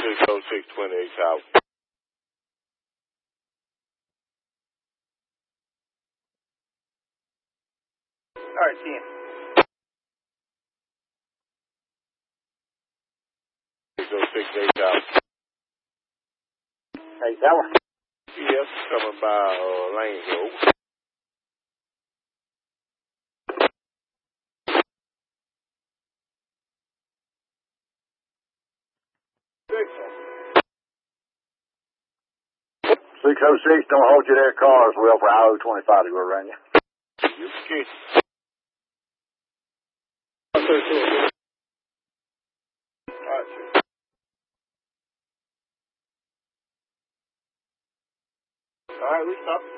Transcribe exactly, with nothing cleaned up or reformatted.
six oh six twenty-eight South. All right, ten. six oh six eight South. Hey, Tower. Yes, coming by uh, Lane Road. six oh six, don't hold you there cars well for I O twenty-five to go around you. You can All right, we stop.